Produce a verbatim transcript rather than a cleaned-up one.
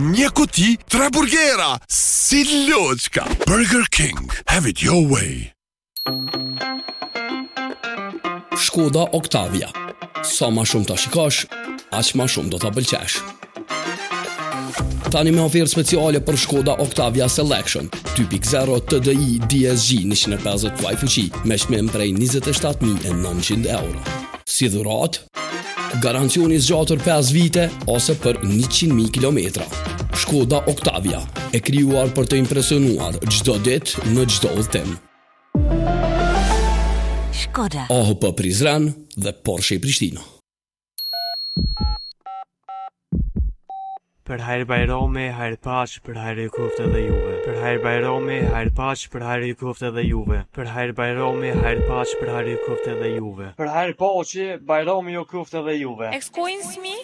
Një kuti, tre burgera, si loçka. Burger King, have it your way. Shkoda Octavia. Sa ma shumë ta shikosh, aq ma shumë do ta pëlqesh. Tani me ofertë speciale për Shkoda Octavia Selection dy pikë zero T D I D S G njëqind e pesëdhjetë vaj fuqi me çmim prej njëzet e shtatë mijë e nëntëqind euro. Si dhuratë, garancioni zgjatër pesë vite ose për njëqind mijë kilometra. Shkoda Octavia, e krijuar për të impresionuar çdo ditë në çdo udhëtim. Shkoda. O H P Prizren dhe Porsche Prishtina. Për hajrë Bajrami, hajrë paqë, për hajrë i koftë edhe juve. Për hajrë Bajrami, hajrë paqë, për hajrë i koftë edhe juve. Për hajrë Bajrami, hajrë paqë, për hajrë i koftë edhe juve. Për hajrë paqë, Bajrami ju koftë edhe juve. Excuse me?